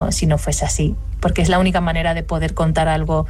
no fuese así, porque es la única manera de poder contar algo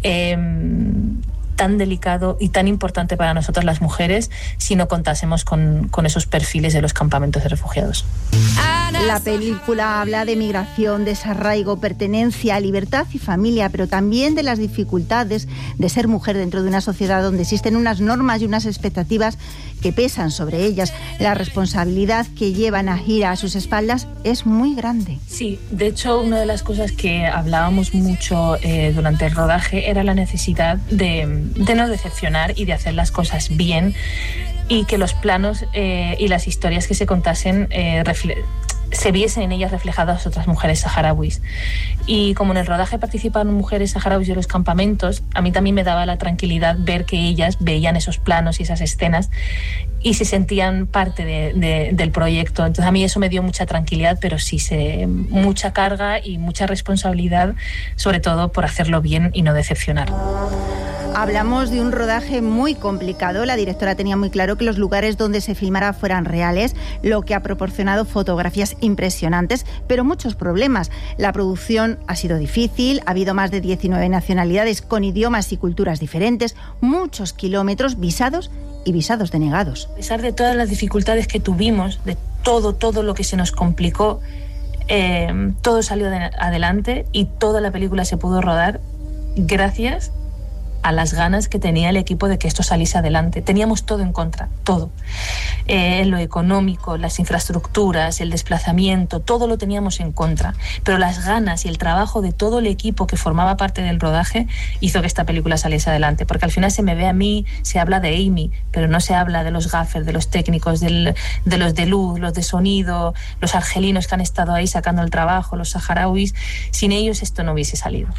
tan delicado y tan importante para nosotras las mujeres si no contásemos con esos perfiles de los campamentos de refugiados. La película habla de migración, desarraigo, pertenencia, libertad y familia, pero también de las dificultades de ser mujer dentro de una sociedad donde existen unas normas y unas expectativas que pesan sobre ellas. La responsabilidad que llevan a gira a sus espaldas es muy grande. Sí, de hecho, una de las cosas que hablábamos mucho durante el rodaje era la necesidad de no decepcionar y de hacer las cosas bien, y que los planos y las historias que se contasen se viesen en ellas reflejadas otras mujeres saharauis. Y como en el rodaje participaron mujeres saharauis de los campamentos, a mí también me daba la tranquilidad ver que ellas veían esos planos y esas escenas y se sentían parte del proyecto. Entonces a mí eso me dio mucha tranquilidad, pero sí mucha carga y mucha responsabilidad, sobre todo por hacerlo bien y no decepcionar. Hablamos de un rodaje muy complicado. La directora tenía muy claro que los lugares donde se filmara fueran reales, lo que ha proporcionado fotografías impresionantes, pero muchos problemas. La producción ha sido difícil, ha habido más de 19 nacionalidades con idiomas y culturas diferentes, muchos kilómetros, visados y visados denegados. A pesar de todas las dificultades que tuvimos, de todo lo que se nos complicó, todo salió adelante y toda la película se pudo rodar gracias a las ganas que tenía el equipo de que esto saliese adelante. Teníamos todo en contra, todo. Lo económico, las infraestructuras, el desplazamiento, todo lo teníamos en contra. Pero las ganas y el trabajo de todo el equipo que formaba parte del rodaje hizo que esta película saliese adelante. Porque al final se me ve a mí, se habla de Amy, pero no se habla de los gaffers, de los técnicos, de los de luz, los de sonido, los argelinos que han estado ahí sacando el trabajo, los saharauis. Sin ellos esto no hubiese salido.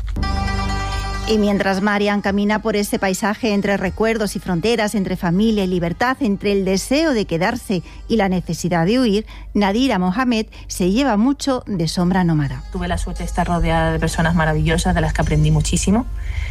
Y mientras Marian camina por ese paisaje entre recuerdos y fronteras, entre familia y libertad, entre el deseo de quedarse y la necesidad de huir, Nadira Mohamed se lleva mucho de Sombra Nómada. Tuve la suerte de estar rodeada de personas maravillosas, de las que aprendí muchísimo.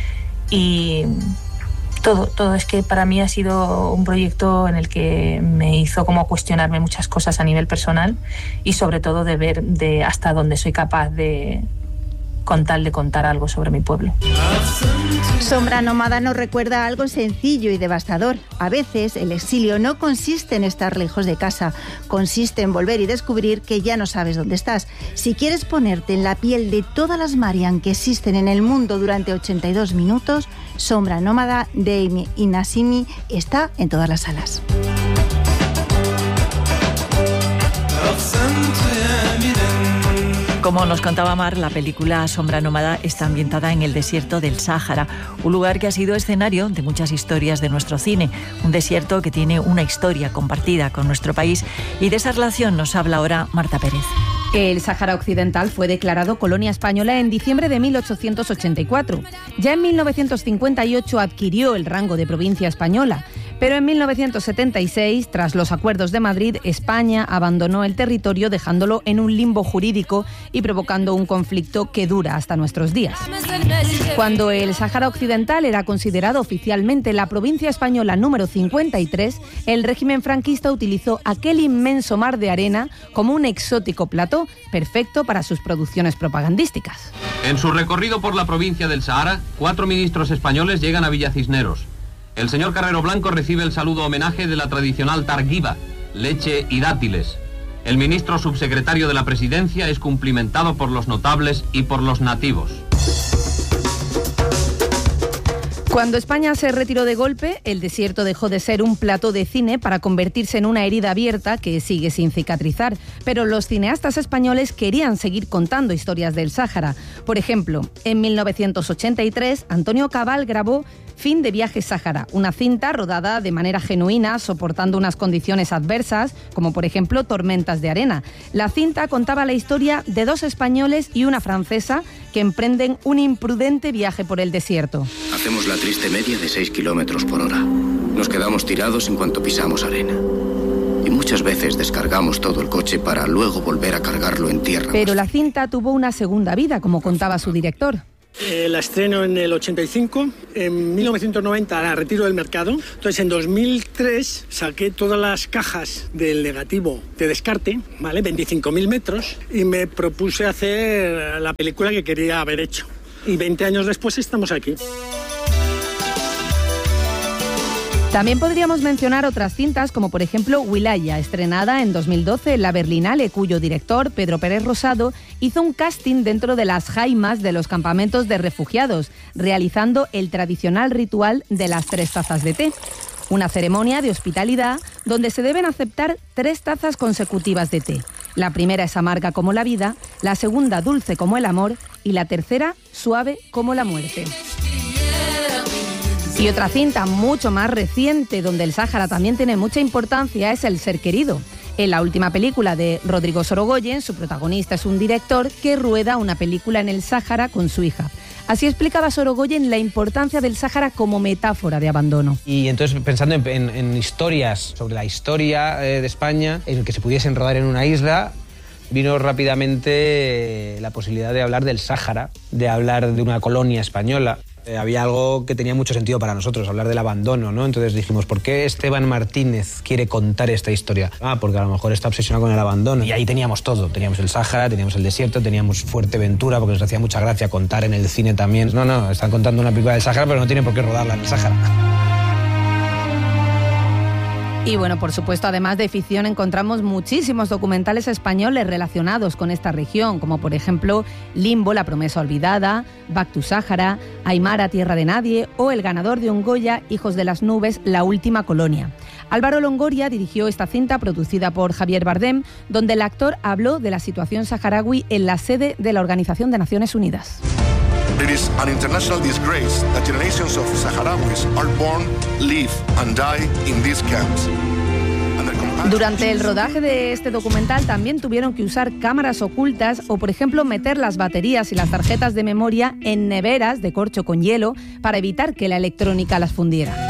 Y todo es que para mí ha sido un proyecto en el que me hizo como cuestionarme muchas cosas a nivel personal y sobre todo de ver hasta dónde soy capaz con tal de contar algo sobre mi pueblo. Sombra Nómada nos recuerda algo sencillo y devastador. A veces el exilio no consiste en estar lejos de casa, consiste en volver y descubrir que ya no sabes dónde estás. Si quieres ponerte en la piel de todas las Marian que existen en el mundo durante 82 minutos, Sombra Nómada de Amy y Nassimi está en todas las salas. Como nos contaba Mar, la película Sombra Nómada está ambientada en el desierto del Sáhara, un lugar que ha sido escenario de muchas historias de nuestro cine, un desierto que tiene una historia compartida con nuestro país, y de esa relación nos habla ahora Marta Pérez. El Sáhara Occidental fue declarado colonia española en diciembre de 1884. Ya en 1958 adquirió el rango de provincia española, pero en 1976, tras los acuerdos de Madrid, España abandonó el territorio dejándolo en un limbo jurídico y provocando un conflicto que dura hasta nuestros días. Cuando el Sáhara Occidental era considerado oficialmente la provincia española número 53, el régimen franquista utilizó aquel inmenso mar de arena como un exótico plató perfecto para sus producciones propagandísticas. En su recorrido por la provincia del Sahara, 4 ministros españoles llegan a Villa Cisneros. El señor Carrero Blanco recibe el saludo homenaje de la tradicional targuiba, leche y dátiles. El ministro subsecretario de la Presidencia es cumplimentado por los notables y por los nativos. Cuando España se retiró de golpe, el desierto dejó de ser un plató de cine para convertirse en una herida abierta que sigue sin cicatrizar. Pero los cineastas españoles querían seguir contando historias del Sáhara. Por ejemplo, en 1983, Antonio Cabal grabó Fin de Viaje Sáhara, una cinta rodada de manera genuina, soportando unas condiciones adversas, como por ejemplo tormentas de arena. La cinta contaba la historia de 2 españoles y una francesa que emprenden un imprudente viaje por el desierto. Hacemos la triste media de 6 kilómetros por hora. Nos quedamos tirados en cuanto pisamos arena. Y muchas veces descargamos todo el coche para luego volver a cargarlo en tierra. Pero la cinta tuvo una segunda vida, como contaba su director. La estreno en el 85, en 1990 la retiro del mercado, entonces en 2003 saqué todas las cajas del negativo de descarte, ¿vale? 25.000 metros, y me propuse hacer la película que quería haber hecho. Y 20 años después estamos aquí. También podríamos mencionar otras cintas, como por ejemplo Wilaya, estrenada en 2012 en la Berlinale, cuyo director, Pedro Pérez Rosado, hizo un casting dentro de las jaimas de los campamentos de refugiados, realizando el tradicional ritual de las 3 tazas de té. Una ceremonia de hospitalidad donde se deben aceptar 3 tazas consecutivas de té. La primera es amarga como la vida, la segunda dulce como el amor y la tercera suave como la muerte. Y otra cinta mucho más reciente, donde el Sáhara también tiene mucha importancia, es El ser querido. En la última película de Rodrigo Sorogoyen, su protagonista es un director que rueda una película en el Sáhara con su hija. Así explicaba Sorogoyen la importancia del Sáhara como metáfora de abandono. Y entonces, pensando en historias sobre la historia de España, en que se pudiesen rodar en una isla, vino rápidamente la posibilidad de hablar del Sáhara, de hablar de una colonia española. Había algo que tenía mucho sentido para nosotros, hablar del abandono, ¿no? Entonces dijimos, ¿por qué Esteban Martínez quiere contar esta historia? Porque a lo mejor está obsesionado con el abandono. Y ahí teníamos todo. Teníamos el Sáhara, teníamos el desierto, teníamos Fuerteventura, porque nos hacía mucha gracia contar en el cine también. No, están contando una película del Sáhara, pero no tienen por qué rodarla en el Sáhara. Y bueno, por supuesto, además de ficción, encontramos muchísimos documentales españoles relacionados con esta región, como por ejemplo Limbo, la promesa olvidada, Back to Sáhara, Aymara, tierra de nadie, o el ganador de un Goya, Hijos de las nubes, la última colonia. Álvaro Longoria dirigió esta cinta producida por Javier Bardem, donde el actor habló de la situación saharaui en la sede de la Organización de Naciones Unidas. It is an international disgrace that generations of Saharauis are born, live and die in these camps. Durante el rodaje de este documental también tuvieron que usar cámaras ocultas o, por ejemplo, meter las baterías y las tarjetas de memoria en neveras de corcho con hielo para evitar que la electrónica las fundiera.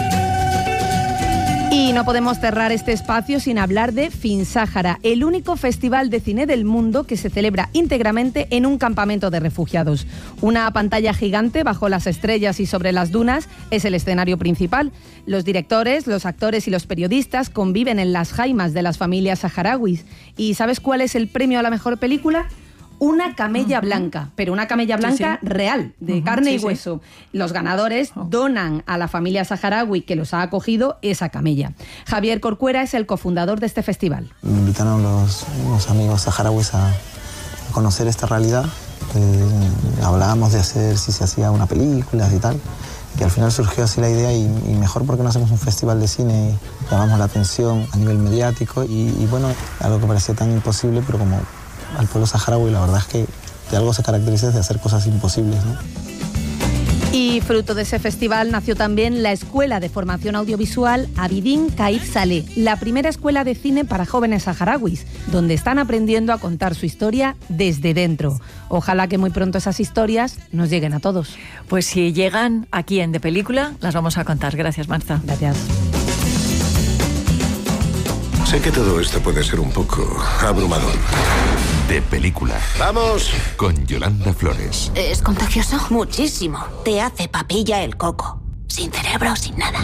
Y no podemos cerrar este espacio sin hablar de FinSáhara, el único festival de cine del mundo que se celebra íntegramente en un campamento de refugiados. Una pantalla gigante bajo las estrellas y sobre las dunas es el escenario principal. Los directores, los actores y los periodistas conviven en las jaimas de las familias saharauis. ¿Y sabes cuál es el premio a la mejor película? Una camella blanca, pero una camella blanca real, de carne y hueso. Los ganadores donan a la familia saharaui que los ha acogido esa camella. Javier Corcuera es el cofundador de este festival. Me invitaron los amigos saharauis a conocer esta realidad. Hablábamos de hacer si se hacía una película y tal. Y al final surgió así la idea y mejor porque no hacemos un festival de cine, llamamos la atención a nivel mediático y bueno, algo que parecía tan imposible, pero como al pueblo saharaui, la verdad es que de algo se caracteriza de hacer cosas imposibles, ¿no? Y fruto de ese festival nació también la Escuela de Formación Audiovisual Abidin Caid Saleh, la primera escuela de cine para jóvenes saharauis, donde están aprendiendo a contar su historia desde dentro. Ojalá que muy pronto esas historias nos lleguen a todos. Pues si llegan aquí en De Película, las vamos a contar. Gracias, Marta. Gracias. Sé que todo esto puede ser un poco abrumador. De Película. ¡Vamos! Con Yolanda Flores. ¿Es contagioso? Muchísimo. Te hace papilla el coco. Sin cerebro, sin nada.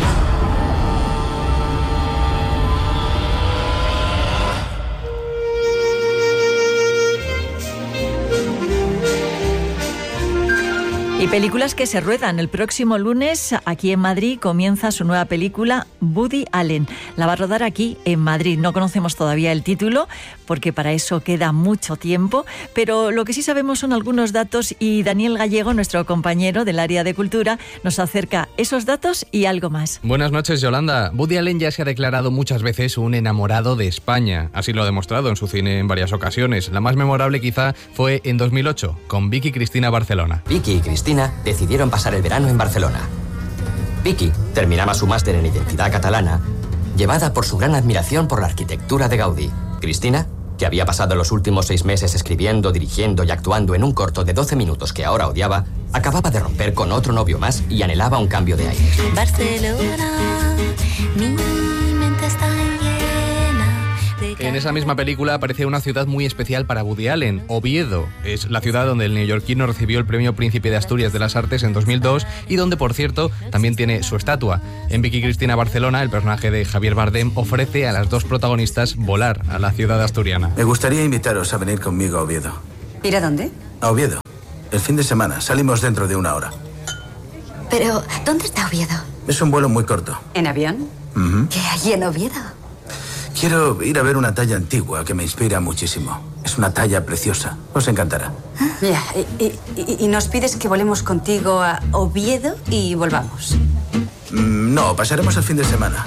Y películas que se ruedan. El próximo lunes, aquí en Madrid, comienza su nueva película, Woody Allen. La va a rodar aquí, en Madrid. No conocemos todavía el título, porque para eso queda mucho tiempo, pero lo que sí sabemos son algunos datos y Daniel Gallego, nuestro compañero del área de cultura, nos acerca esos datos y algo más. Buenas noches, Yolanda. Woody Allen ya se ha declarado muchas veces un enamorado de España. Así lo ha demostrado en su cine en varias ocasiones. La más memorable quizá fue en 2008, con Vicky Cristina Barcelona. Vicky y Cristina decidieron pasar el verano en Barcelona. Vicky terminaba su máster en identidad catalana, llevada por su gran admiración por la arquitectura de Gaudí. Cristina, que había pasado los últimos 6 meses escribiendo, dirigiendo y actuando en un corto de 12 minutos que ahora odiaba, acababa de romper con otro novio más y anhelaba un cambio de aire. Barcelona, mi mente está llena de... En esa misma película aparece una ciudad muy especial para Woody Allen, Oviedo. Es la ciudad donde el neoyorquino recibió el premio Príncipe de Asturias de las Artes en 2002 y donde, por cierto, también tiene su estatua. En Vicky Cristina Barcelona, el personaje de Javier Bardem ofrece a las dos protagonistas volar a la ciudad asturiana. Me gustaría invitaros a venir conmigo a Oviedo. ¿Ir a dónde? A Oviedo. El fin de semana. Salimos dentro de 1 hora. Pero, ¿dónde está Oviedo? Es un vuelo muy corto. ¿En avión? ¿Qué hay en Oviedo? Quiero ir a ver una talla antigua que me inspira muchísimo. Es una talla preciosa. Os encantará. Ya, y nos pides que volemos contigo a Oviedo y volvamos. No, pasaremos el fin de semana.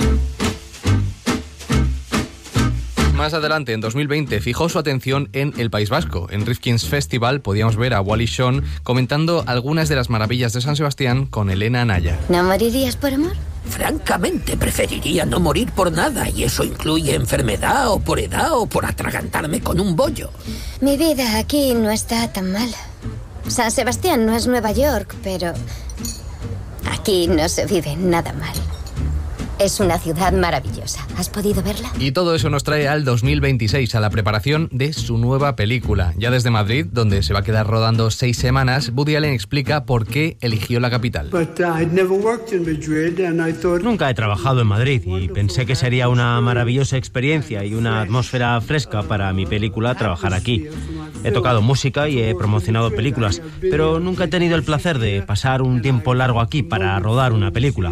Más adelante, en 2020, fijó su atención en el País Vasco. En Rifkin's Festival podíamos ver a Wally Shawn comentando algunas de las maravillas de San Sebastián con Elena Anaya. ¿No morirías por amor? Francamente, preferiría no morir por nada, y eso incluye enfermedad o por edad o por atragantarme con un bollo. Mi vida aquí no está tan mal. San Sebastián no es Nueva York, pero aquí no se vive nada mal. Es una ciudad maravillosa. ¿Has podido verla? Y todo eso nos trae al 2026, a la preparación de su nueva película. Ya desde Madrid, donde se va a quedar rodando 6 semanas, Woody Allen explica por qué eligió la capital. Nunca he trabajado en Madrid y pensé que sería una maravillosa experiencia y una atmósfera fresca para mi película trabajar aquí. He tocado música y he promocionado películas, pero nunca he tenido el placer de pasar un tiempo largo aquí para rodar una película.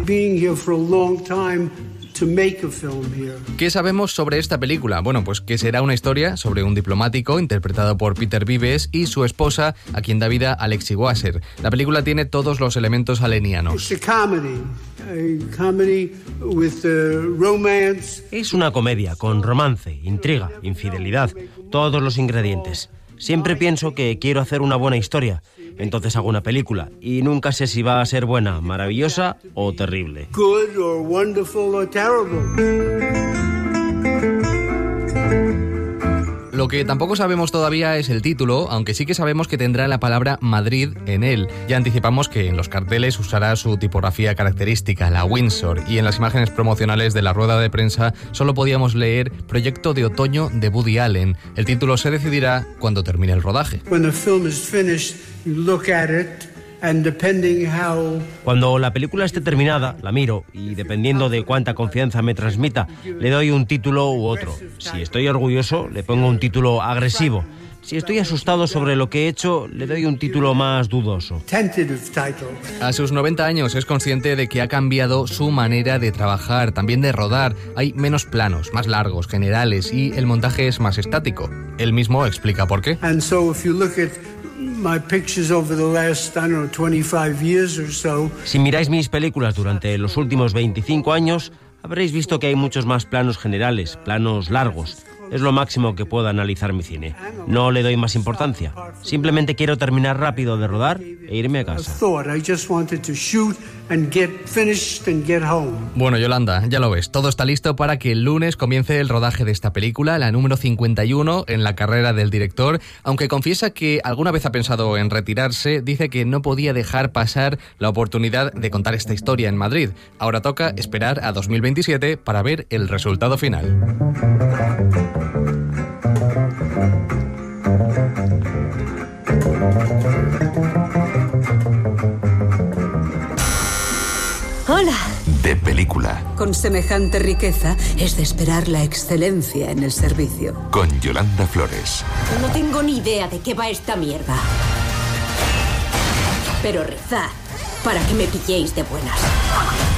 ¿Qué sabemos sobre esta película? Bueno, pues que será una historia sobre un diplomático interpretado por Peter Vives y su esposa, a quien da vida Alexi Wasser. La película tiene todos los elementos alenianos. Es una comedia con romance, intriga, infidelidad, todos los ingredientes. Siempre pienso que quiero hacer una buena historia, entonces hago una película y nunca sé si va a ser buena, maravillosa o terrible. Good or wonderful or terrible. Lo que tampoco sabemos todavía es el título, aunque sí que sabemos que tendrá la palabra Madrid en él. Ya anticipamos que en los carteles usará su tipografía característica, la Windsor, y en las imágenes promocionales de la rueda de prensa solo podíamos leer Proyecto de Otoño de Woody Allen. El título se decidirá cuando termine el rodaje. Cuando la película esté terminada, la miro y dependiendo de cuánta confianza me transmita, le doy un título u otro. Si estoy orgulloso, le pongo un título agresivo. Si estoy asustado sobre lo que he hecho, le doy un título más dudoso. A sus 90 años es consciente de que ha cambiado su manera de trabajar, también de rodar. Hay menos planos, más largos, generales, y el montaje es más estático. Él mismo explica por qué. Si miráis mis películas durante los últimos 25 años, habréis visto que hay muchos más planos generales, planos largos. Es lo máximo que puedo analizar mi cine. No le doy más importancia. Simplemente quiero terminar rápido de rodar e irme a casa. Bueno, Yolanda, ya lo ves. Todo está listo para que el lunes comience el rodaje de esta película, la número 51 en la carrera del director. Aunque confiesa que alguna vez ha pensado en retirarse, dice que no podía dejar pasar la oportunidad de contar esta historia en Madrid. Ahora toca esperar a 2027 para ver el resultado final. Hola. De película. Con semejante riqueza es de esperar la excelencia en el servicio. Con Yolanda Flores. No tengo ni idea de qué va esta mierda. Pero rezad para que me pilléis de buenas.